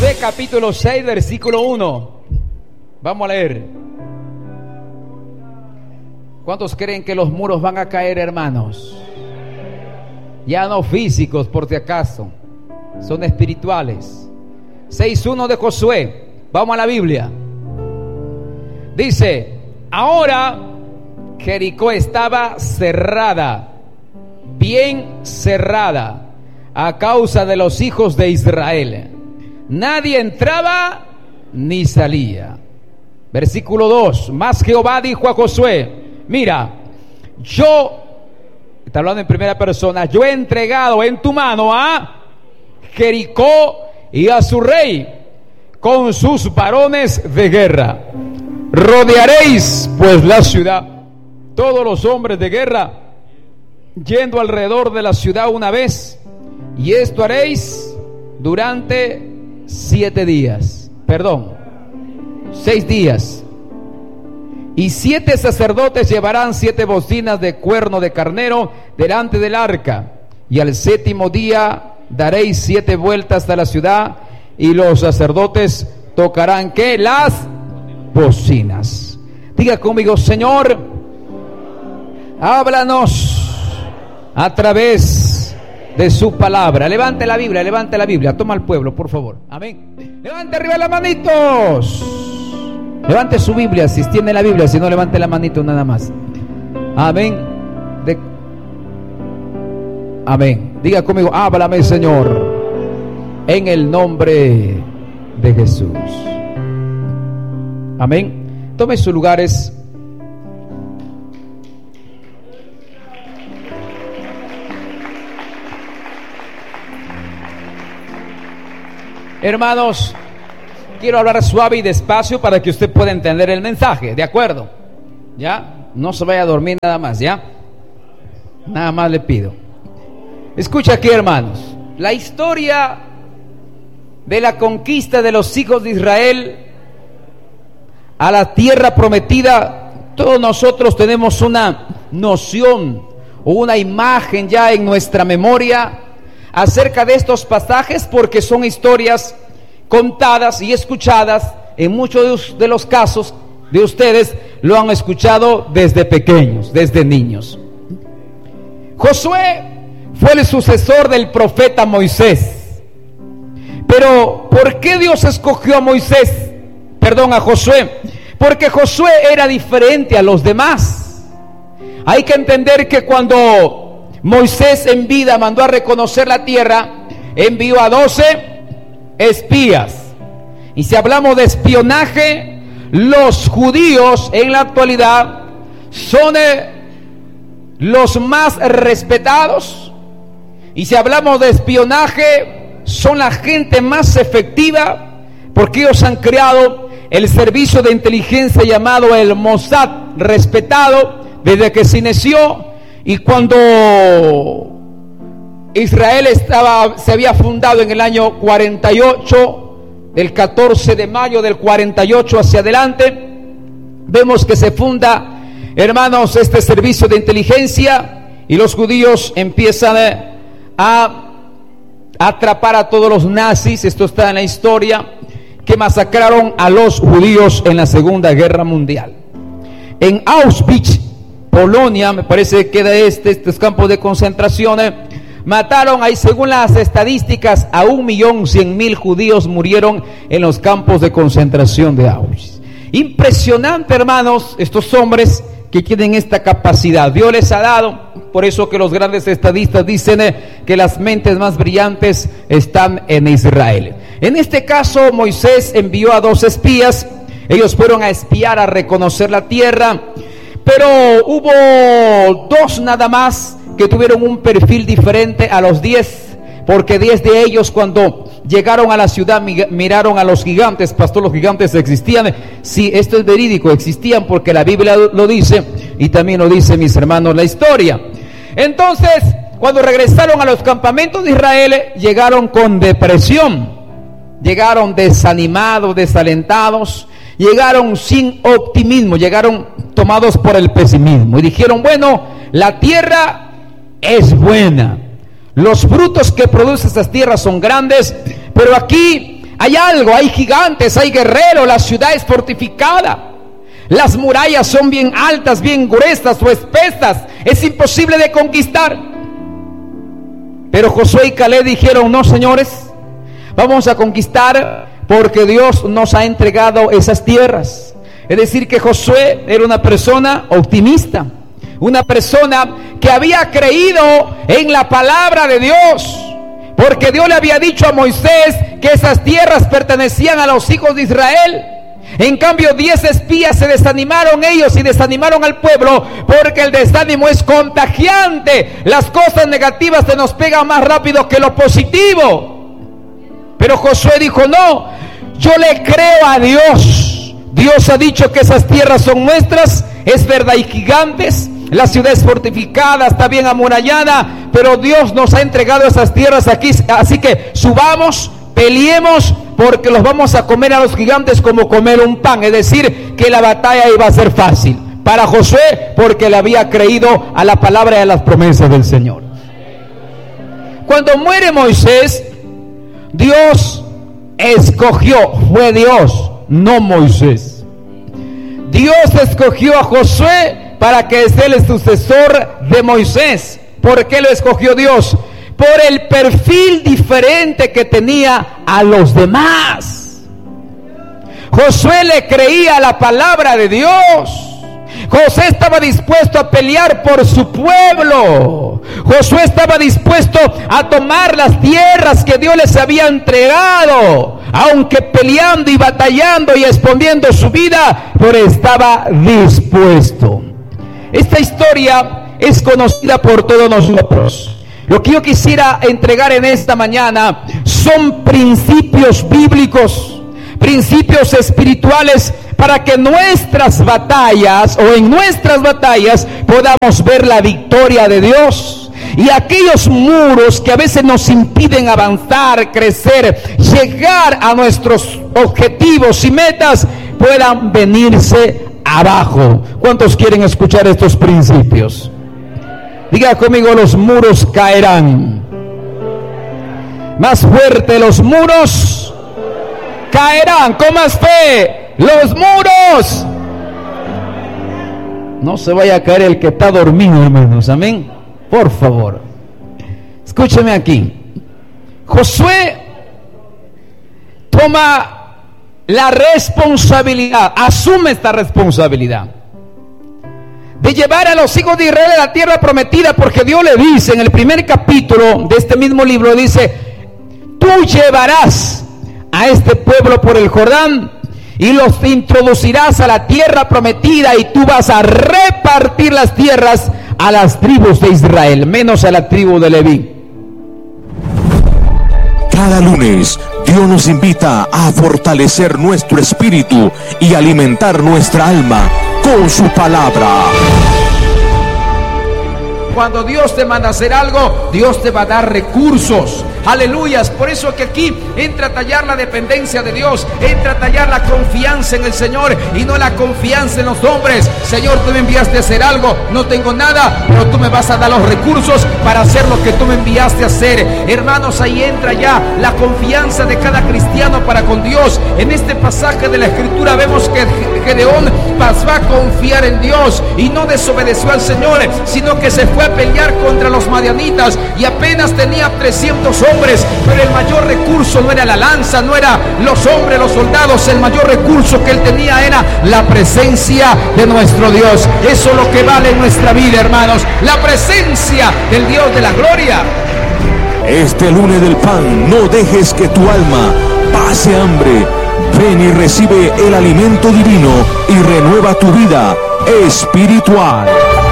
Josué capítulo 6 versículo 1. Vamos a leer. ¿Cuántos creen que los muros van a caer, hermanos? Ya no físicos, por si acaso, son espirituales. 6:1 de Josué. Vamos a la Biblia. Dice: ahora Jericó estaba cerrada, bien cerrada, a causa de los hijos de Israel. Nadie entraba ni salía. Versículo 2. Mas Jehová dijo a Josué: mira, yo, está hablando en primera persona, yo he entregado en tu mano a Jericó y a su rey con sus varones de guerra. Rodearéis pues la ciudad, todos los hombres de guerra, yendo alrededor de la ciudad una vez, y esto haréis durante 6 días. Y 7 sacerdotes llevarán 7 bocinas de cuerno de carnero delante del arca, y al 7º día daréis 7 vueltas a la ciudad, y los sacerdotes tocarán ¿qué? Las bocinas. Diga conmigo: Señor, háblanos a través de su palabra. Levante la Biblia. Toma al pueblo, por favor. Amén. Levante arriba las manitos. Levante su Biblia, si tiene la Biblia. Si no, levante la manito nada más. Amén. Amén. Diga conmigo: háblame, Señor, en el nombre de Jesús. Amén. Tome sus lugares. Hermanos, quiero hablar suave y despacio para que usted pueda entender el mensaje, ¿de acuerdo? ¿Ya? No se vaya a dormir nada más, ¿ya? Nada más le pido. Escucha aquí, hermanos, la historia de la conquista de los hijos de Israel a la tierra prometida. Todos nosotros tenemos una noción o una imagen ya en nuestra memoria acerca de estos pasajes, porque son historias contadas y escuchadas. En muchos de los casos de ustedes lo han escuchado desde pequeños, desde niños. Josué fue el sucesor del profeta Moisés. Pero ¿por qué Dios escogió a Josué? Porque Josué era diferente a los demás. Hay que entender que cuando Moisés en vida mandó a reconocer la tierra, envió a 12 espías. Y si hablamos de espionaje, los judíos en la actualidad son los más respetados. Y si hablamos de espionaje, son la gente más efectiva, porque ellos han creado el servicio de inteligencia llamado el Mossad, respetado desde que se inició. Y cuando Israel se había fundado en el año 48, del 14 de mayo del 48 hacia adelante, vemos que se funda, hermanos, este servicio de inteligencia, y los judíos empiezan a atrapar a todos los nazis. Esto está en la historia, que masacraron a los judíos en la Segunda Guerra Mundial. En Auschwitz, Polonia, me parece que de estos campos de concentración, mataron ahí, según las estadísticas, a 1.100.000 judíos murieron en los campos de concentración de Auschwitz. Impresionante, hermanos, estos hombres que tienen esta capacidad. Dios les ha dado. Por eso que los grandes estadistas dicen que las mentes más brillantes están en Israel. En este caso, Moisés envió a 2 espías. Ellos fueron a espiar, a reconocer la tierra. Pero hubo 2 nada más que tuvieron un perfil diferente a los 10, porque 10 de ellos, cuando llegaron a la ciudad, miraron a los gigantes. Pastor, los gigantes existían. Sí, esto es verídico, existían, porque la Biblia lo dice, y también lo dice, mis hermanos, la historia. Entonces, cuando regresaron a los campamentos de Israel, llegaron con depresión, llegaron desanimados, desalentados, llegaron sin optimismo, llegaron tomados por el pesimismo, y dijeron: bueno, la tierra es buena, los frutos que produce estas tierras son grandes, pero aquí Hay algo, hay gigantes, hay guerreros, la ciudad es fortificada. Las murallas son bien altas, bien gruesas o espesas. Es imposible de conquistar. Pero Josué y Caleb dijeron: no, señores, vamos a conquistar porque Dios nos ha entregado esas tierras. Es decir, que Josué era una persona optimista, una persona que había creído en la palabra de Dios, porque Dios le había dicho a Moisés que esas tierras pertenecían a los hijos de Israel. En cambio, 10 espías se desanimaron ellos y desanimaron al pueblo, porque el desánimo es contagiante. Las cosas negativas se nos pegan más rápido que lo positivo. Pero Josué dijo: no, yo le creo a Dios. Dios ha dicho que esas tierras son nuestras. Es verdad, hay gigantes, la ciudad es fortificada, está bien amurallada, pero Dios nos ha entregado esas tierras aquí. Así que subamos, peleemos, porque los vamos a comer a los gigantes como comer un pan. Es decir, que la batalla iba a ser fácil para Josué, porque le había creído a la palabra y a las promesas del Señor. Cuando muere Moisés, Dios escogió, fue Dios, no Moisés. Dios escogió a Josué para que sea el sucesor de Moisés. ¿Por qué lo escogió Dios? Por el perfil diferente que tenía a los demás. Josué le creía a la palabra de Dios. Josué estaba dispuesto a pelear por su pueblo. Josué estaba dispuesto a tomar las tierras que Dios les había entregado, aunque peleando y batallando y exponiendo su vida, pero estaba dispuesto. Esta historia es conocida por todos nosotros. Lo que yo quisiera entregar en esta mañana son principios bíblicos, principios espirituales, para que nuestras batallas o en nuestras batallas podamos ver la victoria de Dios. Y aquellos muros que a veces nos impiden avanzar, crecer, llegar a nuestros objetivos y metas, puedan venirse abajo. ¿Cuántos quieren escuchar estos principios? Diga conmigo: los muros caerán. Más fuerte: los muros caerán. Con más fe: los muros. No se vaya a caer el que está dormido, hermanos. Amén. Por favor, escúcheme aquí. Josué toma la responsabilidad, asume esta responsabilidad de llevar a los hijos de Israel a la tierra prometida, porque Dios le dice en el primer capítulo de este mismo libro, dice: tú llevarás a este pueblo por el Jordán y los introducirás a la tierra prometida, y tú vas a repartir las tierras a las tribus de Israel, menos a la tribu de Leví. Cada lunes Dios nos invita a fortalecer nuestro espíritu y alimentar nuestra alma con su palabra. Cuando Dios te manda a hacer algo, Dios te va a dar recursos. Aleluyas. Por eso que aquí entra a tallar la dependencia de Dios, entra a tallar la confianza en el Señor y no la confianza en los hombres. Señor, tú me enviaste a hacer algo, no tengo nada, pero tú me vas a dar los recursos para hacer lo que tú me enviaste a hacer. Hermanos, ahí entra ya la confianza de cada cristiano para con Dios. En este pasaje de la Escritura vemos que Gedeón pasó a confiar en Dios y no desobedeció al Señor, sino que se fue a pelear contra los madianitas y apenas tenía 300 hombres, pero el mayor recurso no era la lanza, no era los hombres, los soldados. El mayor recurso que él tenía era la presencia de nuestro Dios. Eso es lo que vale en nuestra vida, hermanos, la presencia del Dios de la gloria. Este lunes del pan, no dejes que tu alma pase hambre. Ven y recibe el alimento divino y renueva tu vida espiritual.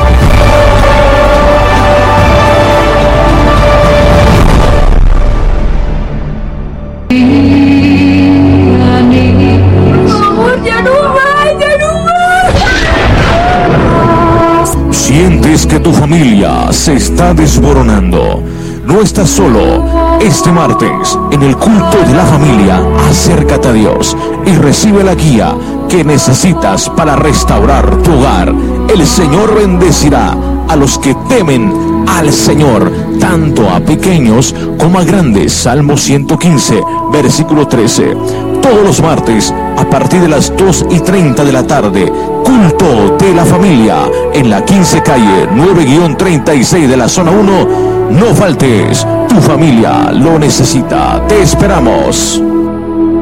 Sientes que tu familia se está desboronando. No estás solo. Este martes, en el culto de la familia, acércate a Dios y recibe la guía que necesitas para restaurar tu hogar. El Señor bendecirá a los que temen al Señor, tanto a pequeños como a grandes. Salmo 115, versículo 13. Todos los martes, a partir de las 2:30 de la tarde, culto de la familia, en la 15 calle 9-36 de la zona 1. No faltes, tu familia lo necesita. Te esperamos.